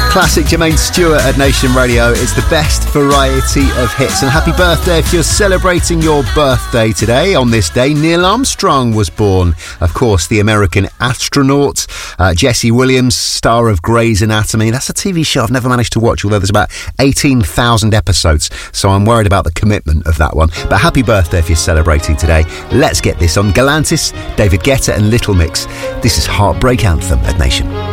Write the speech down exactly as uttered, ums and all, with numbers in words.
Classic Jermaine Stewart at Nation Radio. It's the best variety of hits. And happy birthday if you're celebrating your birthday today. On this day, Neil Armstrong was born. Of course, the American astronaut. Uh, Jesse Williams, star of Grey's Anatomy. That's a T V show I've never managed to watch, although there's about eighteen thousand episodes. So I'm worried about the commitment of that one. But happy birthday if you're celebrating today. Let's get this on. Galantis, David Guetta and Little Mix. This is Heartbreak Anthem at Nation.